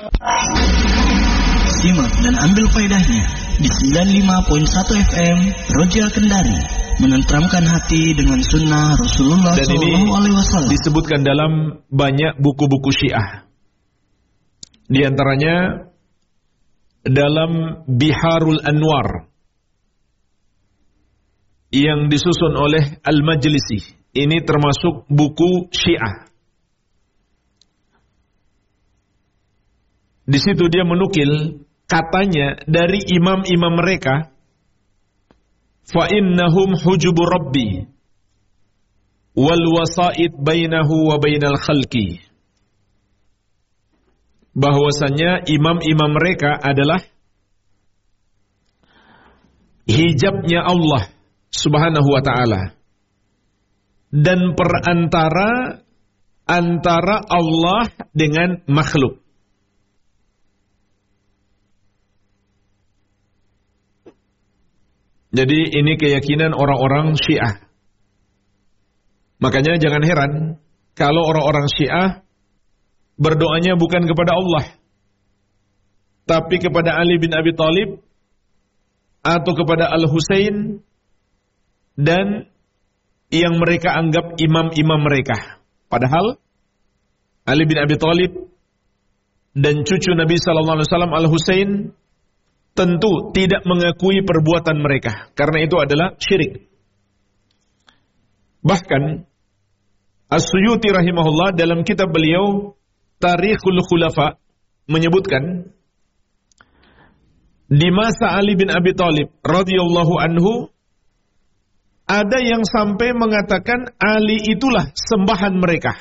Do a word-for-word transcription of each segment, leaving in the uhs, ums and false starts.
Simak dan ambil faedahnya di sembilan puluh lima koma satu F M Roja Kendari, menenteramkan hati dengan sunnah Rasulullah Shallallahu Alaihi Wasallam. Disebutkan dalam banyak buku-buku Syiah. Di antaranya dalam Biharul Anwar yang disusun oleh Al-Majlisi. Ini termasuk buku Syiah. Di situ dia menukil katanya dari imam-imam mereka, fa innahum hujubu rabbi wal wasa'id bainahu wa bainal khalqi. Bahwasanya imam-imam mereka adalah hijabnya Allah Subhanahu wa ta'ala dan perantara antara Allah dengan makhluk. Jadi ini keyakinan orang-orang Syiah. Makanya jangan heran kalau orang-orang Syiah berdoanya bukan kepada Allah, tapi kepada Ali bin Abi Thalib atau kepada Al-Husain dan yang mereka anggap imam-imam mereka. Padahal Ali bin Abi Thalib dan cucu Nabi sallallahu alaihi wasallam Al-Husain tentu tidak mengakui perbuatan mereka, karena itu adalah syirik. Bahkan As-Suyuti rahimahullah dalam kitab beliau Tarikhul Khulafa menyebutkan di masa Ali bin Abi Thalib radhiyallahu anhu ada yang sampai mengatakan Ali itulah sembahan mereka.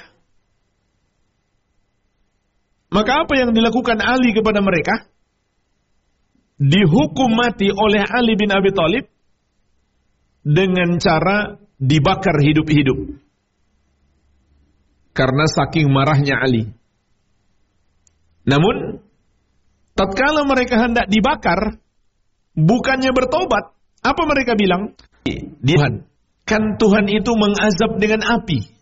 Maka apa yang dilakukan Ali kepada mereka? Dihukum mati oleh Ali bin Abi Thalib dengan cara dibakar hidup-hidup karena saking marahnya Ali. Namun tatkala mereka hendak dibakar, bukannya bertobat, apa mereka bilang? Tuhan, kan Tuhan itu mengazab dengan api.